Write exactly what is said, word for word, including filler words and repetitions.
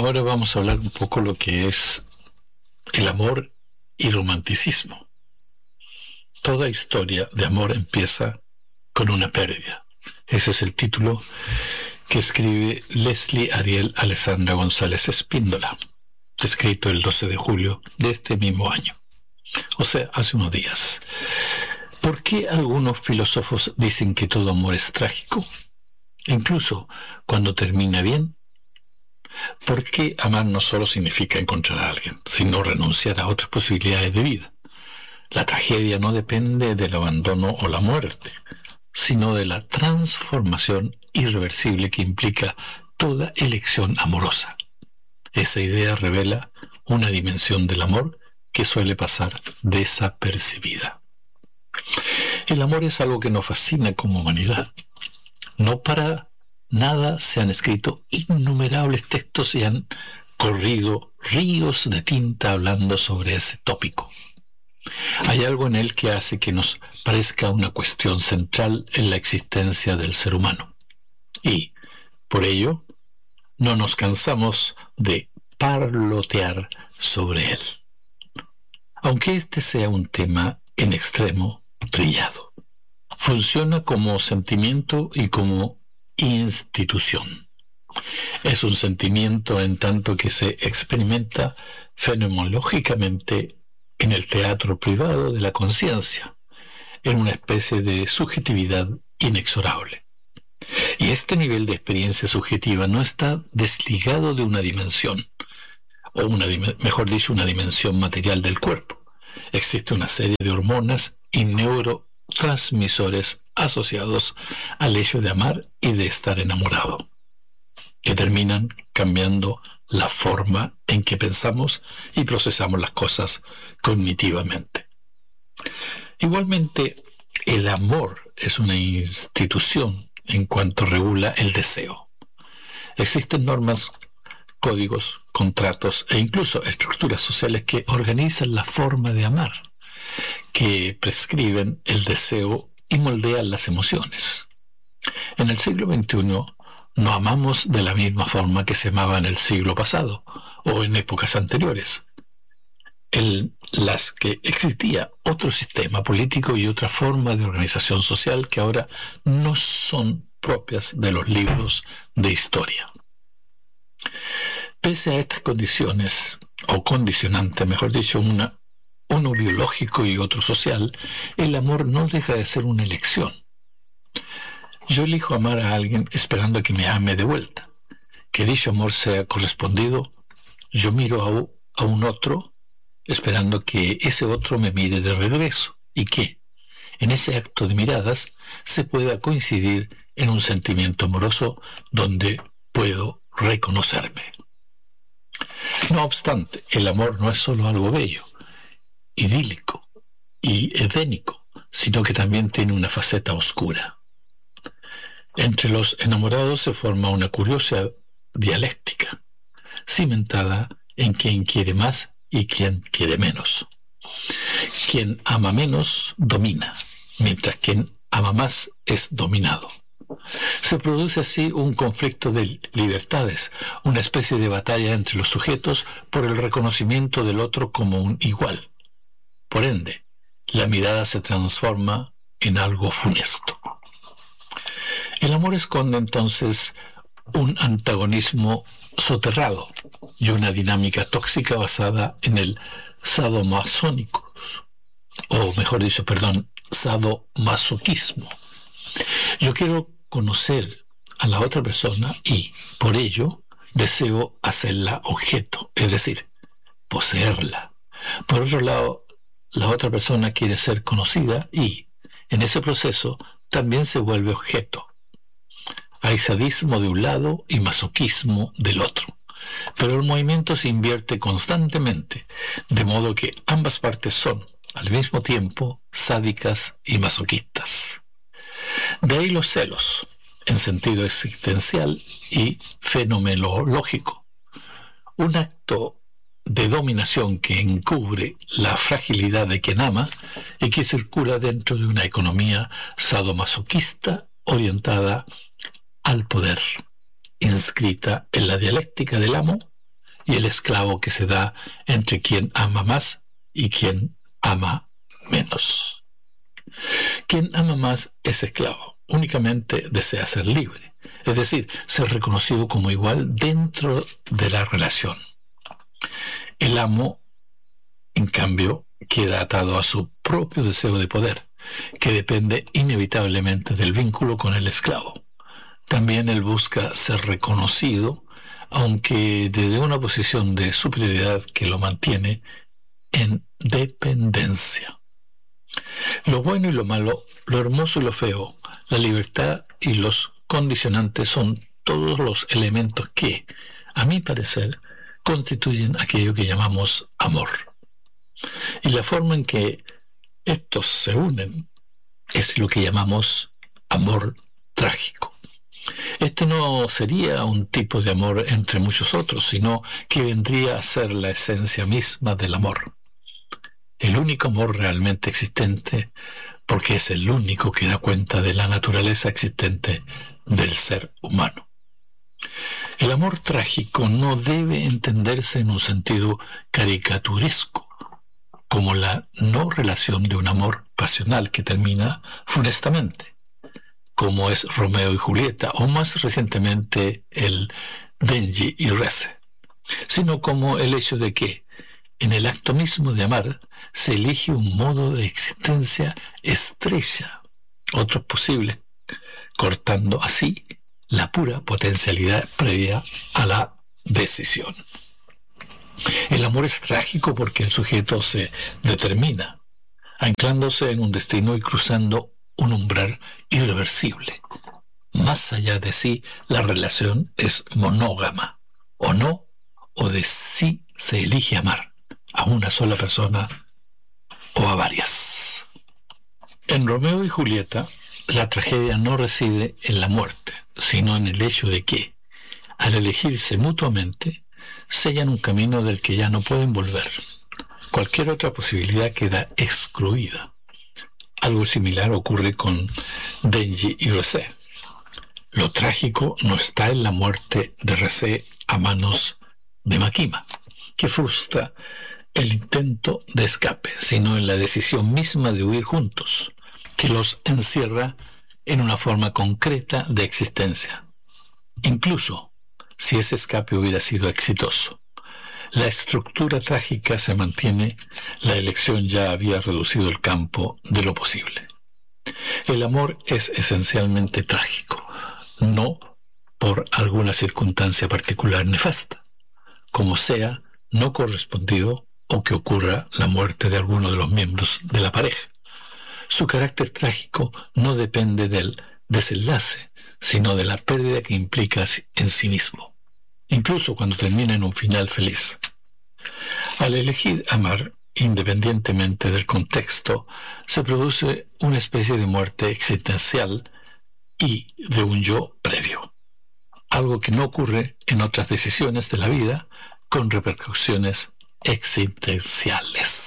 ahora vamos a hablar un poco lo que es el amor y romanticismo. Toda historia de amor empieza con una pérdida. Ese es el título que escribe Leslie Ariel Alessandra González Espíndola, escrito el doce de julio de este mismo año, o sea, hace unos días. ¿Por qué algunos filósofos dicen que todo amor es trágico, incluso cuando termina bien? ¿Por qué amar no solo significa encontrar a alguien, sino renunciar a otras posibilidades de vida? La tragedia no depende del abandono o la muerte, sino de la transformación irreversible que implica toda elección amorosa. Esa idea revela una dimensión del amor que suele pasar desapercibida. El amor es algo que nos fascina como humanidad. No para nada se han escrito innumerables textos y han corrido ríos de tinta hablando sobre ese tópico. Hay algo en él que hace que nos parezca una cuestión central en la existencia del ser humano. Y, por ello, no nos cansamos de parlotear sobre él, aunque este sea un tema en extremo trillado. Funciona como sentimiento y como institución. Es un sentimiento en tanto que se experimenta fenomenológicamente en el teatro privado de la conciencia, en una especie de subjetividad inexorable. Y este nivel de experiencia subjetiva no está desligado de una dimensión, o una, mejor dicho, una dimensión material del cuerpo. Existe una serie de hormonas y neurotransmisores asociados al hecho de amar y de estar enamorado, que terminan cambiando la forma en que pensamos y procesamos las cosas cognitivamente. Igualmente, el amor es una institución en cuanto regula el deseo. Existen normas, códigos, contratos e incluso estructuras sociales que organizan la forma de amar, que prescriben el deseo y moldean las emociones. En el siglo veintiuno no amamos de la misma forma que se amaba en el siglo pasado o en épocas anteriores, en las que existía otro sistema político y otra forma de organización social que ahora no son propias de los libros de historia. Pese a estas condiciones, o condicionantes, mejor dicho, una, uno biológico y otro social, el amor no deja de ser una elección. Yo elijo amar a alguien esperando que me ame de vuelta. Que dicho amor sea correspondido, yo miro a, a un otro esperando que ese otro me mire de regreso y que, en ese acto de miradas, se pueda coincidir en un sentimiento amoroso donde puedo reconocerme. No obstante, el amor no es solo algo bello, idílico y edénico, sino que también tiene una faceta oscura. Entre los enamorados se forma una curiosa dialéctica, cimentada en quien quiere más y quien quiere menos. Quien ama menos domina, mientras quien ama más es dominado. Se produce así un conflicto de libertades, una especie de batalla entre los sujetos por el reconocimiento del otro como un igual. Por ende, la mirada se transforma en algo funesto. El amor esconde entonces un antagonismo soterrado y una dinámica tóxica basada en el sadomasónico, o mejor dicho, perdón, sadomasoquismo. Yo quiero conocer a la otra persona y, por ello, deseo hacerla objeto, es decir, poseerla. Por otro lado, la otra persona quiere ser conocida y, en ese proceso, también se vuelve objeto. Hay sadismo de un lado y masoquismo del otro, pero el movimiento se invierte constantemente, de modo que ambas partes son, al mismo tiempo, sádicas y masoquistas. De ahí los celos, en sentido existencial y fenomenológico. Un acto de dominación que encubre la fragilidad de quien ama y que circula dentro de una economía sadomasoquista orientada al poder, inscrita en la dialéctica del amo y el esclavo que se da entre quien ama más y quien ama menos. Quien ama más es esclavo, únicamente desea ser libre, es decir, ser reconocido como igual dentro de la relación. El amo, en cambio, queda atado a su propio deseo de poder, que depende inevitablemente del vínculo con el esclavo. También él busca ser reconocido, aunque desde una posición de superioridad que lo mantiene en dependencia. Lo bueno y lo malo, lo hermoso y lo feo, la libertad y los condicionantes son todos los elementos que, a mi parecer, constituyen aquello que llamamos amor. Y la forma en que estos se unen es lo que llamamos amor trágico. Este no sería un tipo de amor entre muchos otros, sino que vendría a ser la esencia misma del amor. El único amor realmente existente, porque es el único que da cuenta de la naturaleza existente del ser humano. El amor trágico no debe entenderse en un sentido caricaturesco, como la no relación de un amor pasional que termina funestamente, como es Romeo y Julieta, o más recientemente el Denji y Rese, sino como el hecho de que, en el acto mismo de amar, se elige un modo de existencia estrella, otros posibles, cortando así la pura potencialidad previa a la decisión. El amor es trágico porque el sujeto se determina, anclándose en un destino y cruzando un umbral irreversible. Más allá de sí, la relación es monógama, o no, o de sí se elige amar a una sola persona o a varias. En Romeo y Julieta, la tragedia no reside en la muerte, sino en el hecho de que, al elegirse mutuamente, sellan un camino del que ya no pueden volver. Cualquier otra posibilidad queda excluida. Algo similar ocurre con Denji y Rese. Lo trágico no está en la muerte de Rese a manos de Makima, que frustra el intento de escape, sino en la decisión misma de huir juntos, que los encierra en una forma concreta de existencia, incluso si ese escape hubiera sido exitoso. La estructura trágica se mantiene, la elección ya había reducido el campo de lo posible. El amor es esencialmente trágico, no por alguna circunstancia particular nefasta, como sea no correspondido o que ocurra la muerte de alguno de los miembros de la pareja. Su carácter trágico no depende del desenlace, sino de la pérdida que implica en sí mismo, incluso cuando termina en un final feliz. Al elegir amar, independientemente del contexto, se produce una especie de muerte existencial y de un yo previo, algo que no ocurre en otras decisiones de la vida con repercusiones existenciales.